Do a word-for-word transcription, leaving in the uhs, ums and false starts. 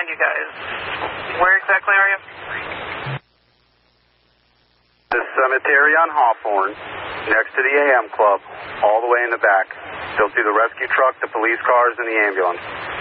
you guys. Where exactly are you? The cemetery on Hawthorne, next to the A M Club, all the way in the back. You'll see the rescue truck, the police cars, and the ambulance.